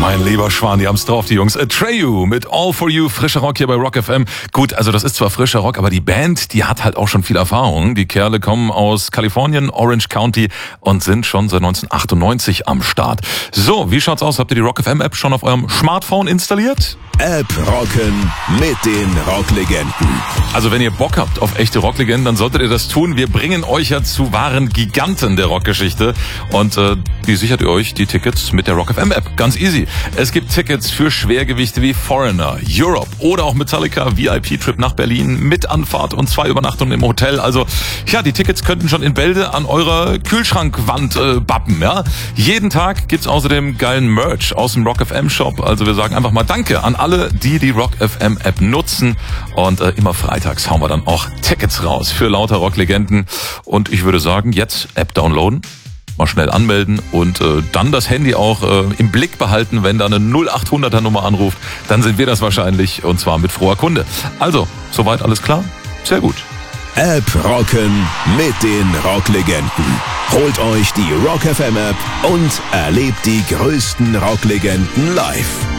Mein lieber Schwan, die haben's drauf, die Jungs. Atreyu mit All For You, frischer Rock hier bei Rock FM. Gut, also das ist zwar frischer Rock, aber die Band, die hat halt auch schon viel Erfahrung. Die Kerle kommen aus Kalifornien, Orange County und sind schon seit 1998 am Start. So, wie schaut's aus? Habt ihr die Rock FM App schon auf eurem Smartphone installiert? App rocken mit den Rocklegenden. Also wenn ihr Bock habt auf echte Rocklegenden, dann solltet ihr das tun. Wir bringen euch ja zu wahren Giganten der Rockgeschichte und die sichert ihr euch die Tickets mit der Rock FM App. Ganz easy. Es gibt Tickets für Schwergewichte wie Foreigner, Europe oder auch Metallica, VIP-Trip nach Berlin mit Anfahrt und 2 Übernachtungen im Hotel. Also ja, die Tickets könnten schon in Bälde an eurer Kühlschrankwand bappen. Ja? Jeden Tag gibt's außerdem geilen Merch aus dem Rock FM Shop. Also wir sagen einfach mal Danke an alle, die die Rock FM App nutzen. Und immer freitags hauen wir dann auch Tickets raus für lauter Rocklegenden. Und ich würde sagen, jetzt App downloaden, mal schnell anmelden und dann das Handy auch im Blick behalten, wenn da eine 0800er Nummer anruft, dann sind wir das wahrscheinlich und zwar mit froher Kunde. Also, soweit alles klar? Sehr gut. App rocken mit den Rocklegenden. Holt euch die Rock FM App und erlebt die größten Rocklegenden live.